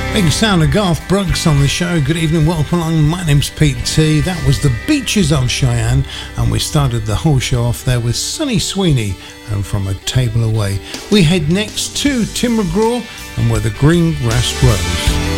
Big sound of Garth Brooks on the show. Good evening, welcome along. My name's Pete T. That was the Beaches of Cheyenne, and we started the whole show off there with Sonny Sweeney and From a Table Away. We head next to Tim McGraw and Where the Green Grass Grows.